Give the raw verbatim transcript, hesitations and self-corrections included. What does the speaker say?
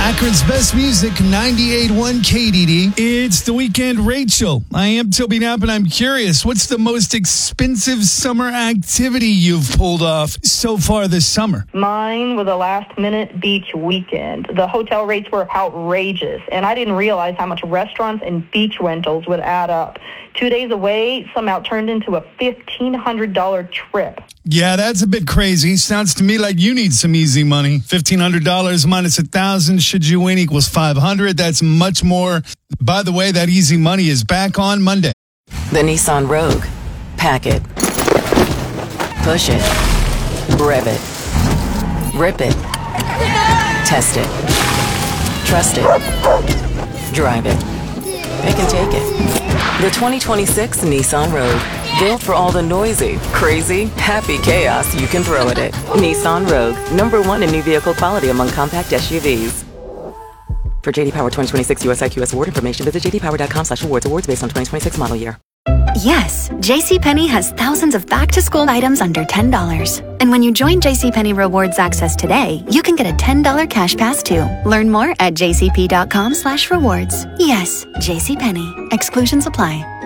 Akron's best music, ninety-eight point one K D D. It's the weekend, Rachel. I am Toby Knapp, and I'm curious, what's the most expensive summer activity you've pulled off so far this summer? Mine was a last-minute beach weekend. The hotel rates were outrageous, and I didn't realize how much restaurants and beach rentals would add up. Two days away, somehow turned into a fifteen hundred dollars trip. Yeah, that's a bit crazy. Sounds to me like you need some easy money. fifteen hundred dollars minus one thousand dollars should you win equals five hundred dollars. That's much more. By the way, that easy money is back on Monday. The Nissan Rogue. Pack it. Push it. Rev it. Rip it. Test it. Trust it. Drive it. Pick and take it. The twenty twenty-six Nissan Rogue. Built for all the noisy, crazy, happy chaos you can throw at it. Nissan Rogue. Number one in new vehicle quality among compact S U Vs. For J D Power twenty twenty-six U S I Q S award information, visit j d power dot com slash awards. Awards based on twenty twenty-six model year. Yes, JCPenney has thousands of back-to-school items under ten dollars. And when you join JCPenney Rewards Access today, you can get a ten dollars cash pass too. Learn more at j c p dot com slash rewards. Yes, JCPenney. Exclusions apply.